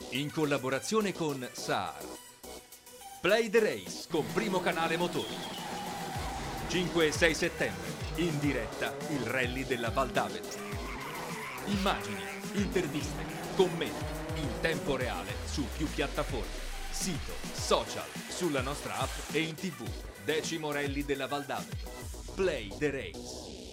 in collaborazione con SAR. Play the Race con Primo Canale Motori. 5 e 6 settembre, in diretta il rally della Val d'Avelta. Immagini, interviste, commenti, in tempo reale su più piattaforme, sito, social, sulla nostra app e in TV. 10° rally della Val d'Avelta. Play the Race.